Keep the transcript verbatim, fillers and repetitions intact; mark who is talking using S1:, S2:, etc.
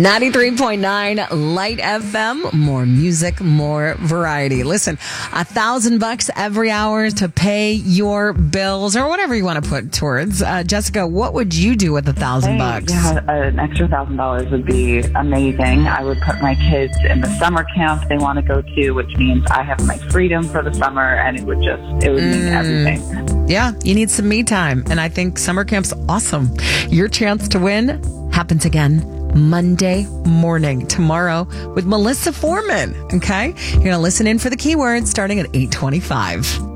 S1: ninety-three point nine Light F M. More music, more variety. Listen, a thousand bucks every hour to pay your bills or whatever you want to put towards. Uh, Jessica, what would you do with a thousand bucks?
S2: Yeah, an extra thousand dollars would be amazing. I would put my kids in the summer camp they want to go to, which means I have my freedom for the summer, and it would just, it would mean mm. everything.
S1: Yeah, you need some me time, and I think summer camp's awesome. Your chance to win happens again Monday morning, tomorrow, with Melissa Foreman. Okay? You're going to listen in for the keywords starting at eight twenty-five.